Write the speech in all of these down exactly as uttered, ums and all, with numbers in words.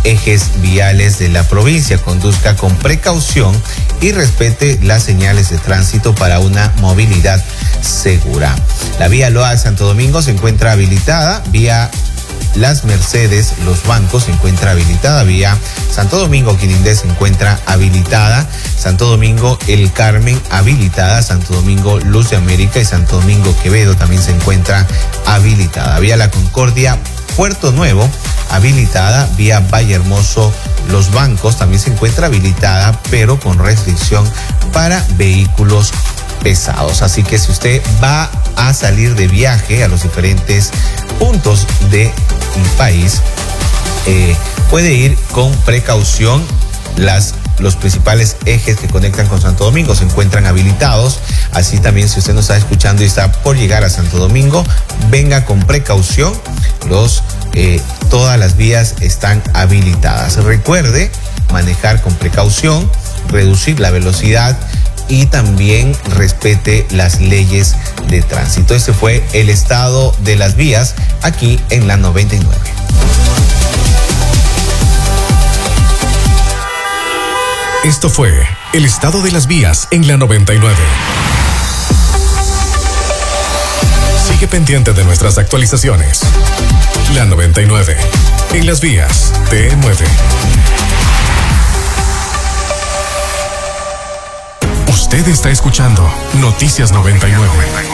ejes viales de la provincia. Conduzca con precaución y respete las señales de tránsito para una movilidad segura. La vía Loa de Santo Domingo se encuentra habilitada, vía Las Mercedes, Los Bancos se encuentra habilitada, vía Santo Domingo Quirindé se encuentra habilitada, Santo Domingo El Carmen habilitada, Santo Domingo Luz de América y Santo Domingo Quevedo también se encuentra habilitada, vía La Concordia Puerto Nuevo habilitada, vía Valle Hermoso Los Bancos también se encuentra habilitada, pero con restricción para vehículos pesados. Así que si usted va a salir de viaje a los diferentes puntos del país, eh, puede ir con precaución. Las Los principales ejes que conectan con Santo Domingo se encuentran habilitados. Así también, si usted nos está escuchando y está por llegar a Santo Domingo, venga con precaución. Los, eh, todas las vías están habilitadas. Recuerde manejar con precaución, reducir la velocidad y también respete las leyes de tránsito. Este fue el estado de las vías aquí en la noventa y nueve. Esto fue el estado de las vías en la noventa y nueve. Sigue pendiente de nuestras actualizaciones. La noventa y nueve. En las vías te mueve. Usted está escuchando Noticias noventa y nueve.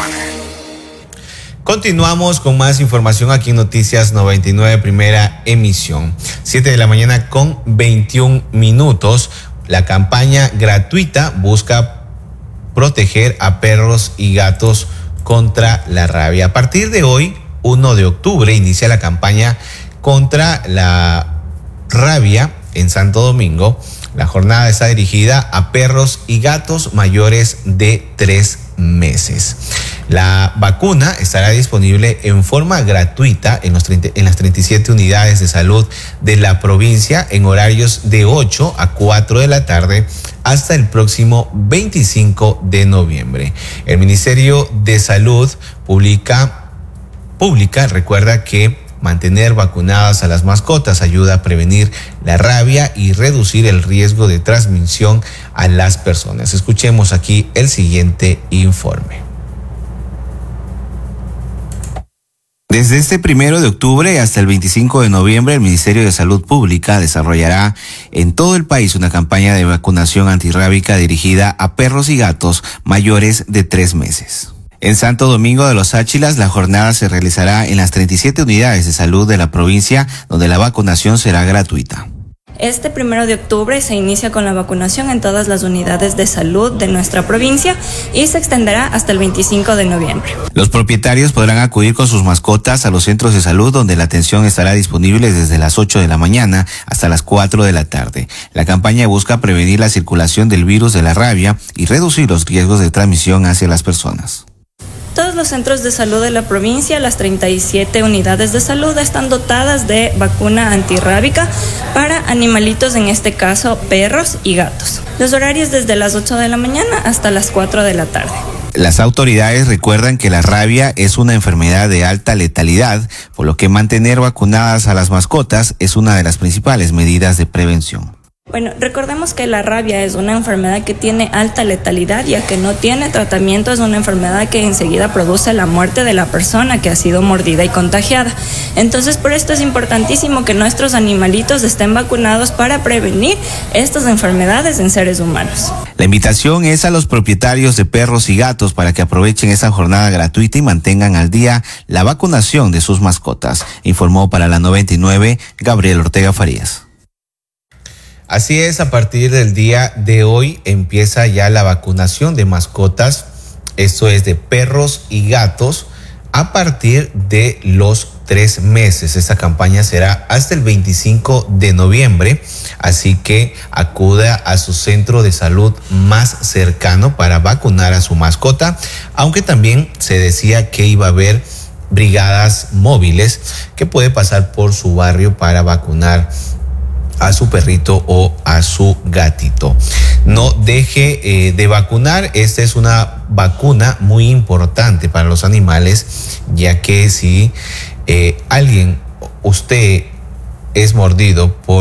Continuamos con más información aquí en Noticias noventa y nueve, primera emisión. siete de la mañana con veintiún minutos. La campaña gratuita busca proteger a perros y gatos contra la rabia. A partir de hoy, primero de octubre, inicia la campaña contra la rabia en Santo Domingo. La jornada está dirigida a perros y gatos mayores de tres meses. La vacuna estará disponible en forma gratuita en, los treinta, en las treinta y siete unidades de salud de la provincia en horarios de ocho a cuatro de la tarde hasta el próximo veinticinco de noviembre. El Ministerio de Salud publica, publica, recuerda que mantener vacunadas a las mascotas ayuda a prevenir la rabia y reducir el riesgo de transmisión a las personas. Escuchemos aquí el siguiente informe. Desde este primero de octubre hasta el veinticinco de noviembre, el Ministerio de Salud Pública desarrollará en todo el país una campaña de vacunación antirrábica dirigida a perros y gatos mayores de tres meses. En Santo Domingo de los Áchilas, la jornada se realizará en las treinta y siete unidades de salud de la provincia, donde la vacunación será gratuita. Este primero de octubre se inicia con la vacunación en todas las unidades de salud de nuestra provincia y se extenderá hasta el veinticinco de noviembre. Los propietarios podrán acudir con sus mascotas a los centros de salud, donde la atención estará disponible desde las ocho de la mañana hasta las cuatro de la tarde. La campaña busca prevenir la circulación del virus de la rabia y reducir los riesgos de transmisión hacia las personas. Todos los centros de salud de la provincia, las treinta y siete unidades de salud, están dotadas de vacuna antirrábica para animalitos, en este caso perros y gatos. Los horarios desde las ocho de la mañana hasta las cuatro de la tarde. Las autoridades recuerdan que la rabia es una enfermedad de alta letalidad, por lo que mantener vacunadas a las mascotas es una de las principales medidas de prevención. Bueno, recordemos que la rabia es una enfermedad que tiene alta letalidad, ya que no tiene tratamiento, es una enfermedad que enseguida produce la muerte de la persona que ha sido mordida y contagiada. Entonces, por esto es importantísimo que nuestros animalitos estén vacunados para prevenir estas enfermedades en seres humanos. La invitación es a los propietarios de perros y gatos para que aprovechen esta jornada gratuita y mantengan al día la vacunación de sus mascotas, informó para la noventa y nueve Gabriel Ortega Farías. Así es, a partir del día de hoy empieza ya la vacunación de mascotas, esto es de perros y gatos, a partir de los tres meses. Esta campaña será hasta el veinticinco de noviembre, así que acuda a su centro de salud más cercano para vacunar a su mascota, aunque también se decía que iba a haber brigadas móviles que puede pasar por su barrio para vacunar a su perrito o a su gatito. No deje eh, de vacunar. Esta es una vacuna muy importante para los animales, ya que si eh, alguien, usted es mordido por